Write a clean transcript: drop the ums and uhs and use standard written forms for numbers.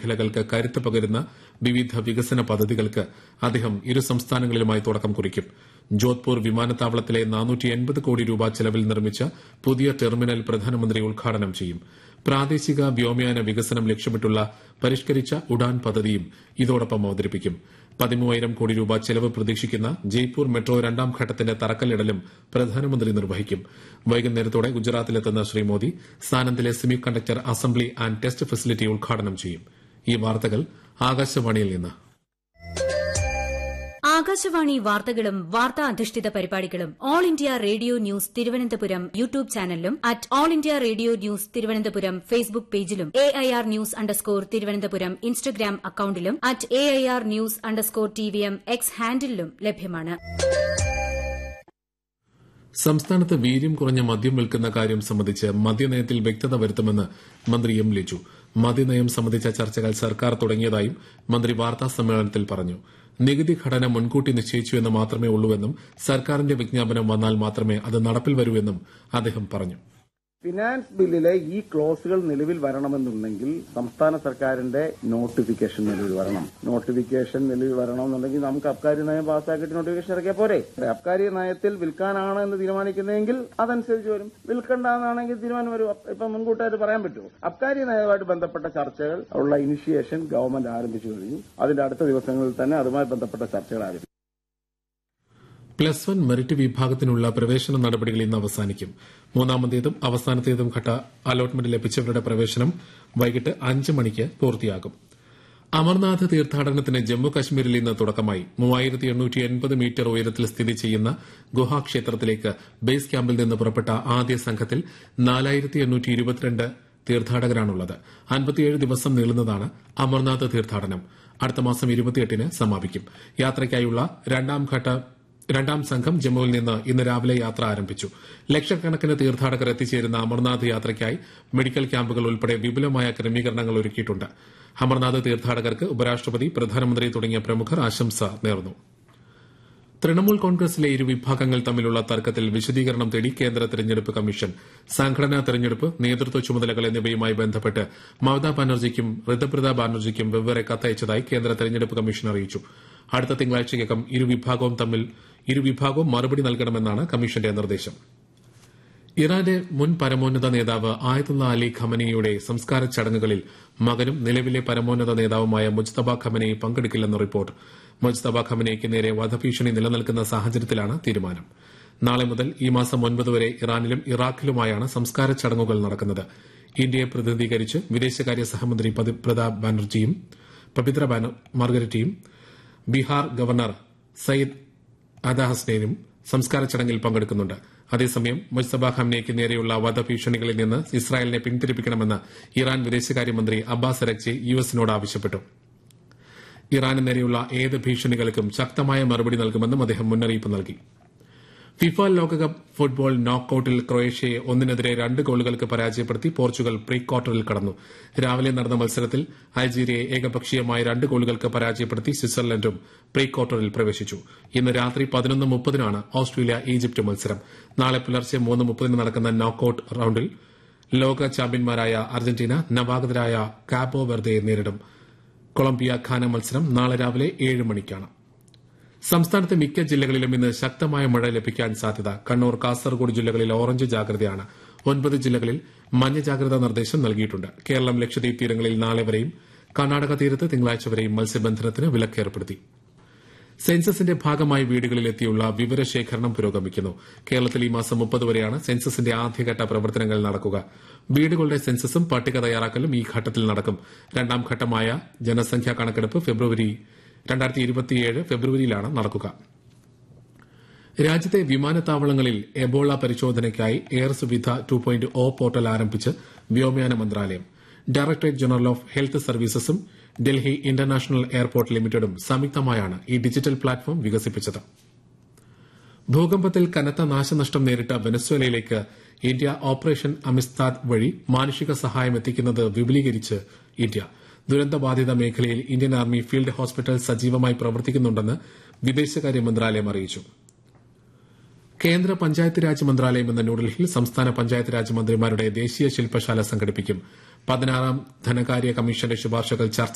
മേഖലകൾക്ക് കരുത്ത് പകരുന്ന വിവിധ വികസന പദ്ധതികൾക്ക് അദ്ദേഹം ഇരു സംസ്ഥാനങ്ങളിലുമായി തുടക്കം കുറിക്കും. ജോധ്പൂർ വിമാനത്താവളത്തിലെ 480 കോടി രൂപ ചെലവിൽ നിർമ്മിച്ച പുതിയ ടെർമിനൽ പ്രധാനമന്ത്രി ഉദ്ഘാടനം ചെയ്യും. പ്രാദേശിക വ്യോമയാന വികസനം ലക്ഷ്യമിട്ടുള്ള പരിഷ്കരിച്ച ഉഡാൻ പദ്ധതിയും ഇതോടൊപ്പം അവതരിപ്പിക്കും. 13,000 കോടി രൂപ ചെലവ് പ്രതീക്ഷിക്കുന്ന ജയ്പൂർ മെട്രോ രണ്ടാം ഘട്ടത്തിന്റെ തറക്കല്ലിടലും പ്രധാനമന്ത്രി നിർവഹിക്കും. വൈകുന്നേരത്തോടെ ഗുജറാത്തിലെത്തുന്ന Shri Modi സാനന്ദിലെ semi conductor assembly and test facility ഉദ്ഘാടനം ചെയ്യും. ഈ വാർത്തകൾ ആകാശവാണിയിൽ നിന്ന്. ആകാശവാണി വാർത്തകളും വാർത്താ അധിഷ്ഠിത പരിപാടികളും all India radio news Thiruvananthapuram YouTube ചാനലിലും at all India radio news Thiruvananthapuram Facebook പേജിലും AIR ന്യൂസ് _ ഇൻസ്റ്റഗ്രാം അക്കൌണ്ടിലും at AIR news _ TVM X ഹാൻഡിലും ലഭ്യമാണ്. സംസ്ഥാനത്ത് വീര്യം കുറഞ്ഞ മദ്യം വിൽക്കുന്ന കാര്യം സംബന്ധിച്ച് മദ്യനയത്തിൽ വ്യക്തത വരുത്തുമെന്ന് മന്ത്രി എം ലിജു. മദ്യനയം സംബന്ധിച്ച ചർച്ചകൾ സർക്കാർ തുടങ്ങിയതായും മന്ത്രി വാർത്താസമ്മേളനത്തിൽ പറഞ്ഞു. നികുതി ഘടന മുൻകൂട്ടി നിശ്ചയിച്ചുവെന്ന് മാത്രമേ ഉള്ളൂവെന്നും സർക്കാരിന്റെ വിജ്ഞാപനം വന്നാൽ മാത്രമേ അത് നടപ്പിൽ വരൂവെന്നും അദ്ദേഹം പറഞ്ഞു. ഫിനാൻസ് ബില്ലിലെ ഈ ക്ലോസുകൾ നിലവിൽ വരണമെന്നുണ്ടെങ്കിൽ സംസ്ഥാന സർക്കാരിന്റെ നോട്ടിഫിക്കേഷൻ നിലവിൽ വരണം. നോട്ടിഫിക്കേഷൻ നിലവിൽ വരണമെന്നുണ്ടെങ്കിൽ നമുക്ക് അബ്കാരി നയം പാസ്സാക്കിയിട്ട് നോട്ടിഫിക്കേഷൻ ഇറക്കിയാൽ പോരെ. അബ്കാരി നയത്തിൽ വിൽക്കാനാണ് എന്ന് തീരുമാനിക്കുന്നതെങ്കിൽ അതനുസരിച്ച് വരും. വിൽക്കണ്ടെന്നാണെങ്കിൽ തീരുമാനം വരും. ഇപ്പം മുൻകൂട്ടായിട്ട് പറയാൻ പറ്റുമോ? അബ്കാരി നയവുമായിട്ട് ബന്ധപ്പെട്ട ചർച്ചകൾ ഉള്ള ഇനിഷ്യേഷൻ ഗവൺമെന്റ് ആരംഭിച്ചു കഴിഞ്ഞു. അതിന്റെ അടുത്ത ദിവസങ്ങളിൽ തന്നെ അതുമായി ബന്ധപ്പെട്ട ചർച്ചകൾ ആരംഭിക്കും. +1 മെറിറ്റ് വിഭാഗത്തിനുള്ള പ്രവേശന നടപടികൾ ഇന്ന് അവസാനിക്കും. മൂന്നാമത്തേതും അവസാനത്തേതും ഘട്ട അലോട്ട്മെന്റ് ലഭിച്ചവരുടെ പ്രവേശനം വൈകിട്ട് 5 മണിക്ക് പൂർത്തിയാകും. അമർനാഥ് തീർത്ഥാടനത്തിന് ജമ്മു കശ്മീരിൽ ഇന്ന് തുടക്കമായി. 3880 മീറ്റർ ഉയരത്തിൽ സ്ഥിതി ചെയ്യുന്ന ഗുഹാക്ഷേത്രത്തിലേക്ക് ബേസ് ക്യാമ്പിൽ നിന്ന് പുറപ്പെട്ട ആദ്യ സംഘത്തിൽ 4822 തീർത്ഥാടകരാണുള്ളത്. 57 ദിവസം നീളുന്നതാണ് അമർനാഥ് തീർത്ഥാടനം. അടുത്ത മാസം 28-ന് സമാപിക്കും. യാത്രയ്ക്കായുള്ള രണ്ടാം സംഘം ജമ്മുവിൽ നിന്ന് ഇന്ന് രാവിലെ യാത്ര ആരംഭിച്ചു. ലക്ഷക്കണക്കിന് തീർത്ഥാടകർ എത്തിച്ചേരുന്ന അമർനാഥ് യാത്രയ്ക്കായി മെഡിക്കൽ ക്യാമ്പുകൾ ഉൾപ്പെടെ വിപുലമായ ക്രമീകരണങ്ങൾ ഒരുക്കിയിട്ടുണ്ട്. അമർനാഥ് തീർത്ഥാടകർക്ക് ഉപരാഷ്ട്രപതി, പ്രധാനമന്ത്രി തുടങ്ങിയ പ്രമുഖർ ആശംസ നേർന്നു. തൃണമൂൽ കോൺഗ്രസിലെ ഇരുവിഭാഗങ്ങൾ തമ്മിലുള്ള തർക്കത്തിൽ വിശദീകരണം തേടി കേന്ദ്ര തെരഞ്ഞെടുപ്പ് കമ്മീഷൻ സംഘടനാ തെരഞ്ഞെടുപ്പ്, നേതൃത്വ ചുമതലകൾ എന്നിവയുമായി ബന്ധപ്പെട്ട് മമതാ ബാനർജിക്കും ഋതുപ്രത ബാനർജിക്കും വെവ്വേറെ കത്തയച്ചതായി കേന്ദ്ര തെരഞ്ഞെടുപ്പ് കമ്മീഷൻ അറിയിച്ചു. അടുത്ത തിങ്കളാഴ്ചയ്ക്കകം ഇരുവിഭാഗവും മറുപടി നൽകണമെന്നാണ് കമ്മീഷന്റെ നിർദ്ദേശം. ഇറാന്റെ മുൻ പരമോന്നത നേതാവ് ആയതുള്ള അലി ഖമനിയുടെ സംസ്കാര ചടങ്ങുകളിൽ മകനും നിലവിലെ പരമോന്നത നേതാവുമായ മുജ്തബ ഖമനി പങ്കെടുക്കില്ലെന്ന് റിപ്പോർട്ട്. മുജ്തബ ഖമനിക്ക് നേരെ വധഭീഷണി നിലനിൽക്കുന്ന സാഹചര്യത്തിലാണ് തീരുമാനം. നാളെ മുതൽ ഈ മാസം 9 വരെ ഇറാനിലും ഇറാഖിലുമായാണ് സംസ്കാര ചടങ്ങുകൾ നടക്കുന്നത്. ഇന്ത്യയെ പ്രതിനിധീകരിച്ച് വിദേശകാര്യ സഹമന്ത്രി പവിത്ര മാർഗരറ്റിയും ബീഹാർ ഗവർണർ സയ്യിദ് അദാഹസ്നേനും സംസ്കാര ചടങ്ങിൽ പങ്കെടുക്കുന്നുണ്ട്. അതേസമയം മുജ്തബ ഖമനിക്ക് നേരെയുള്ള വധഭീഷണികളിൽ നിന്ന് ഇസ്രായേലിനെ പിന്തിരിപ്പിക്കണമെന്ന് ഇറാൻ വിദേശകാര്യമന്ത്രി അബ്ബാസ് അരഗ്ചി യുഎസിനോട് ആവശ്യപ്പെട്ടു. ഇറാന് നേരെയുള്ള ഏത് ഭീഷണികൾക്കും ശക്തമായ മറുപടി നൽകുമെന്നും അദ്ദേഹം മുന്നറിയിപ്പ് നൽകി. ഫിഫ ലോകകപ്പ് ഫുട്ബോൾ നോക്കൌട്ടിൽ ക്രൊയേഷ്യയെ 1-2 ഗോളുകൾക്ക് പരാജയപ്പെടുത്തി പോർച്ചുഗൽ പ്രീ ക്വാർട്ടറിൽ കടന്നു. രാവിലെ നടന്ന മത്സരത്തിൽ അൾജീരിയയെ ഏകപക്ഷീയമായ 2 ഗോളുകൾക്ക് പരാജയപ്പെടുത്തി സ്വിറ്റ്സർലൻഡും പ്രീ ക്വാർട്ടറിൽ പ്രവേശിച്ചു. ഇന്ന് രാത്രി 11:30-നാണ് ഓസ്ട്രേലിയ ഈജിപ്ത് മത്സരം. നാളെ പുലർച്ചെ 3:30-ന് നടക്കുന്ന നോക്കൌട്ട് റൌണ്ടിൽ ലോക ചാമ്പ്യന്മാരായ അർജന്റീന നവാഗതരായ കാബോ വെർദയെ നേരിടും. കൊളംബിയ ഘാന മത്സരം നാളെ രാവിലെ 7 മണിക്കാണ്. സംസ്ഥാനത്തെ മിക്ക ജില്ലകളിലും ഇന്ന് ശക്തമായ മഴ ലഭിക്കാൻ സാധ്യത. കണ്ണൂർ, കാസർഗോഡ് ജില്ലകളിൽ ഓറഞ്ച് ജാഗ്രതയാണ്. 9 ജില്ലകളിൽ മഞ്ഞ ജാഗ്രതാ നിർദ്ദേശം നൽകിയിട്ടുണ്ട്. കേരളം, ലക്ഷദ്വീപ് തീരങ്ങളിൽ നാളെ വരെയും കർണാടക തീരത്ത് തിങ്കളാഴ്ച വരെയും മത്സ്യബന്ധനത്തിന് വിലക്കേർപ്പെടുത്തി. സെൻസസിന്റെ ഭാഗമായി വീടുകളിലെത്തിയുള്ള വിവരശേഖരണം പുരോഗമിക്കുന്നു. കേരളത്തിൽ ഈ മാസം 30 വരെയാണ് സെൻസസിന്റെ ആദ്യഘട്ട പ്രവർത്തനങ്ങൾ നടക്കുക. വീടുകളുടെ സെൻസസും പട്ടിക തയ്യാറാക്കലും ഈ ഘട്ടത്തിൽ നടക്കും. രണ്ടാം ഘട്ടമായ ജനസംഖ്യാ കണക്കെടുപ്പ് 2027 ഫെബ്രുവരിയിലാണ് നടക്കുക. രാജ്യത്തെ വിമാനത്താവളങ്ങളിൽ എബോള പരിശോധനയ്ക്കായി എയർ സുവിധ 2.0 പോർട്ടൽ ആരംഭിച്ച് വ്യോമയാന മന്ത്രാലയം. Directorate general of health സർവീസസും Delhi international airport ലിമിറ്റഡും സംയുക്തമായാണ് ഈ ഡിജിറ്റൽ പ്ലാറ്റ്ഫോം വികസിപ്പിച്ചത്. ഭൂകമ്പത്തിൽ കനത്ത നാശനഷ്ടം നേരിട്ട വെനസ്വേലയിലേക്ക് ഇന്ത്യ ഓപ്പറേഷൻ അമിസ്താദ് വഴി മാനുഷിക സഹായം എത്തിക്കുന്നത് വിപുലീകരിച്ച് ഇന്ത്യ. ദുരന്തബാധിത മേഖലയിൽ ഇന്ത്യൻ ആർമി ഫീൽഡ് ഹോസ്പിറ്റൽ സജീവമായി പ്രവർത്തിക്കുന്നുണ്ടെന്ന് വിദേശകാര്യ മന്ത്രാലയം അറിയിച്ചു. കേന്ദ്ര പഞ്ചായത്ത് രാജ് മന്ത്രാലയം ഇന്ന് ന്യൂഡൽഹിയിൽ സംസ്ഥാന പഞ്ചായത്ത് രാജ് മന്ത്രിമാരുടെ ദേശീയ ശില്പശാല സംഘടിപ്പിക്കും. 16ാം ധനകാര്യ കമ്മീഷന്റെ ശുപാർശകൾ ചർച്ച